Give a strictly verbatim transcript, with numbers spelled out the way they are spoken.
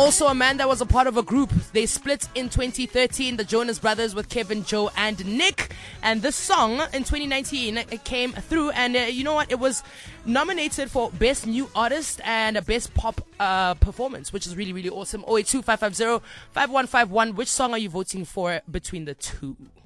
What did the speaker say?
also a man that was a part of a group. They split in twenty thirteen, the Jonas Brothers with Kevin, Joe, and Nick. And this song in twenty nineteen it came through, and uh, you know what? It was nominated for Best New Artist and a Best Pop uh, Performance, which is really, really awesome. oh eight two, five five zero, five one five one. Which song are you voting for between the two?